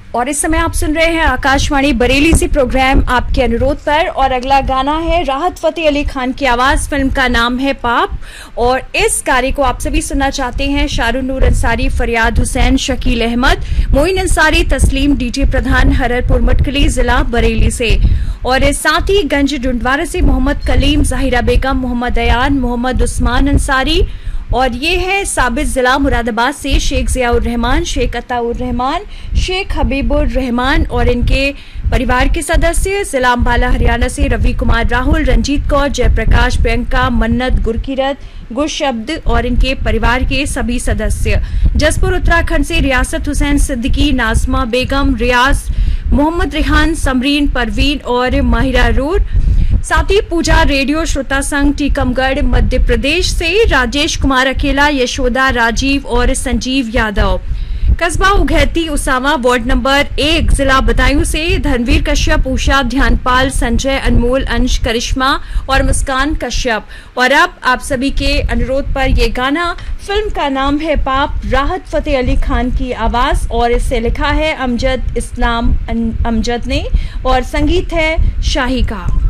और इस समय आप सुन रहे हैं आकाशवाणी बरेली से प्रोग्राम आपके अनुरोध पर। और अगला गाना है राहत फतेह अली खान की आवाज, फिल्म का नाम है पाप। और इस गाने को आप सभी सुनना चाहते हैं शारून नूर अंसारी, फरियाद हुसैन, शकील अहमद, मोइन अंसारी, तस्लीम, डीटी प्रधान, हररपुर मटकली, जिला बरेली से। और साथ ही गंज डुंडवारा से मोहम्मद कलीम, जाहिरा बेगम, मोहम्मद अयान, मोहम्मद उस्मान अंसारी। और ये है साबित जिला मुरादाबाद से शेख जियाउर रहमान, शेख अताउर रहमान, शेख हबीबुर रहमान और इनके परिवार के सदस्य। जिला अम्बाला हरियाणा से रवि कुमार राहुल, रंजीत कौर, जयप्रकाश, प्रियंका, मन्नत, गुरकीरत, गुरशब्द और इनके परिवार के सभी सदस्य। जसपुर उत्तराखंड से रियासत हुसैन सिद्दीकी, नाजमा बेगम, रियाज, मोहम्मद रेहान, समरीन, परवीन और माहिरा रूर। साथ ही पूजा रेडियो श्रोता संघ टीकमगढ़ मध्य प्रदेश से राजेश कुमार अकेला, यशोदा, राजीव और संजीव यादव। कस्बा उघैती उसामा वार्ड नंबर 1 जिला बदायूं से धर्मवीर कश्यप, उषा, ध्यानपाल, संजय, अनमोल, अंश, करिश्मा और मुस्कान कश्यप। और अब आप सभी के अनुरोध पर यह गाना, फिल्म का नाम है पाप, राहत फतेह अली खान की आवाज और इसे लिखा है अमजद इस्लाम अमजद ने और संगीत है शाही का।